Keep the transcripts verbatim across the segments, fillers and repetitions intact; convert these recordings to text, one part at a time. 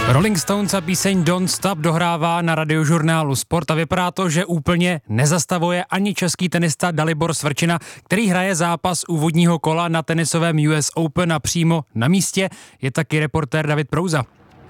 Rolling Stones a píseň Don't Stop dohrává na Radiožurnálu Sport a vypadá to, že úplně nezastavuje ani český tenista Dalibor Svrčina, který hraje zápas úvodního kola na tenisovém U S Open a přímo na místě je taky reportér David Prouza.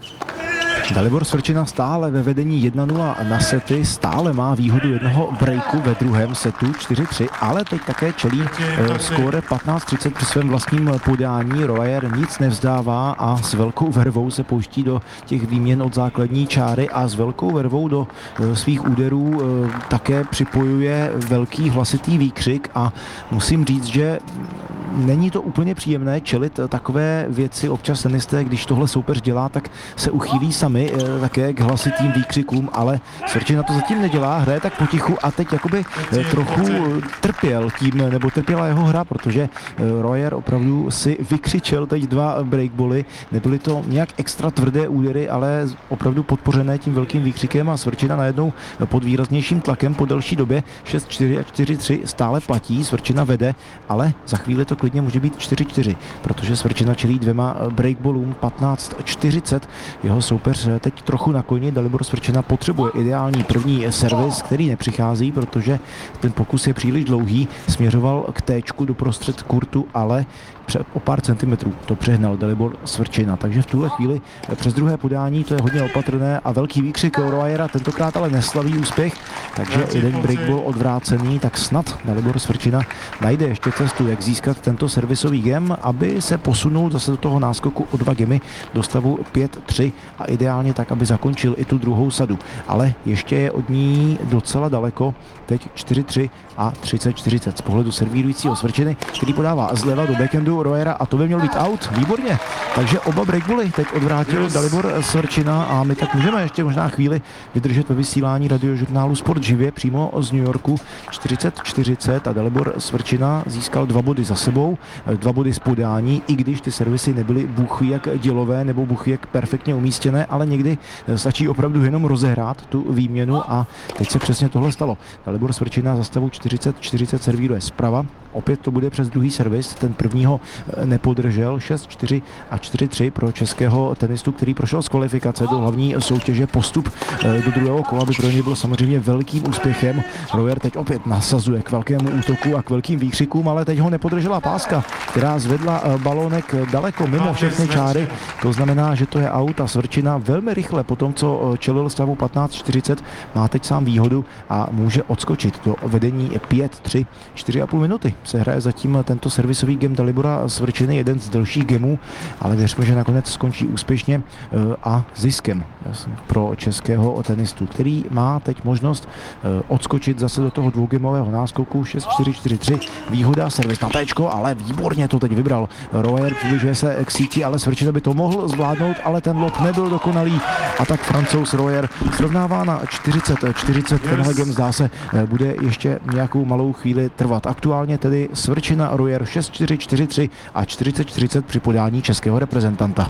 Dalibor Svrčina stále ve vedení jedna nula na sety, stále má výhodu jednoho breaku ve druhém setu čtyři tři, ale teď také čelí e, skóre patnáct třicet při svém vlastním podání. Royer nic nevzdává a s velkou vervou se pouští do těch výměn od základní čáry a s velkou vervou do e, svých úderů e, také připojuje velký hlasitý výkřik a musím říct, že není to úplně příjemné čelit takové věci. Občas tenisté, když tohle soupeř dělá, tak se uchýlí sami e, také k hlasitým výkřikům, ale Svrčina to zatím nedělá, hraje tak potichu a teď jakoby e, trochu trpěl tím, nebo trpěla jeho hra, protože e, Royer opravdu si vykřičel teď dva breakbally. Nebyly to nějak extra tvrdé údery, ale opravdu podpořené tím velkým výkřikem a Svrčina najednou pod výraznějším tlakem po delší době šest čtyři a čtyři tři stále platí. Svrčina vede, ale za chvíli to klidně může být čtyři čtyři, protože Svrčina čelí dvěma breakballům patnáct čtyřicet. Jeho soupeř teď trochu na koni. Dalibor Svrčina potřebuje ideální první servis, který nepřichází, protože ten pokus je příliš dlouhý. Směřoval k téčku do prostřed kurtu, ale o pár centimetrů to přehnal Dalibor Svrčina. Takže v tuhle chvíli přes druhé podání to je hodně opatrné a velký výkřik Royera tentokrát ale neslaví úspěch, takže jeden breakball odvrácený, tak snad Dalibor Svrčina najde ještě cestu, jak získat tento servisový gem, aby se posunul zase do toho náskoku o dva gemy do stavu pět tři a ideálně tak, aby zakončil i tu druhou sadu. Ale ještě je od ní docela daleko, teď čtyři tři a třicet čtyřicet z pohledu servírujícího Svrčiny, který podává zleva do backhandu Royera a to by měl být out. Výborně. Takže oba breakbally teď odvrátil Dalibor Svrčina a my tak můžeme ještě možná chvíli vydržet ve vysílání Radiožurnálu Sport živě přímo z New Yorku. čtyřicet čtyřicet a Dalibor Svrčina získal dva body za sebou, dva body z podání, i když ty servisy nebyly buchy jak dělové nebo buchy jak perfektně umístěné, ale někdy stačí opravdu jenom rozehrát tu výměnu a teď se přesně tohle stalo. Dalibor Svrčina za stavu čtyřicet čtyřicet servíruje zprava. Opět to bude přes druhý servis, ten prvního nepodržel, šest čtyři a čtyři tři pro českého tenistu, který prošel z kvalifikace do hlavní soutěže. Postup do druhého kola by pro něj byl samozřejmě velkým úspěchem. Royer teď opět nasazuje k velkému útoku a k velkým výkřikům, ale teď ho nepodržela páska, která zvedla balónek daleko mimo všechny čáry. To znamená, že to je out a Svrčina velmi rychle po tom, co čelil stavu patnáct čtyřicet, má teď sám výhodu a může odskočit do vedení pět tři, čtyři a půl minuty. Se hraje zatím tento servisový gem Dalibora Svrčiny, jeden z delších gemů, ale věřme, že nakonec skončí úspěšně a ziskem pro českého tenistu, který má teď možnost odskočit zase do toho dvougemového náskoku šest čtyři čtyři tři. Výhoda, servis na téčko, ale výborně to teď vybral Royer, přibližuje se k síti, ale Svrčina by to mohl zvládnout, ale ten lob nebyl dokonalý a tak Francouz Royer srovnává na čtyřicet čtyřicet. Tenhle gem zdá se bude ještě nějakou malou chvíli trvat. Aktuálně tedy Svrčina Royer šest čtyři čtyři tři a čtyřicet čtyřicet při podání českého reprezentanta.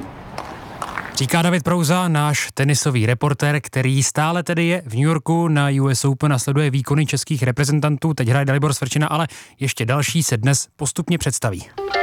Říká David Prouza, náš tenisový reportér, který stále tedy je v New Yorku na U S Open a sleduje výkony českých reprezentantů. Teď hraje Dalibor Svrčina, ale ještě další se dnes postupně představí.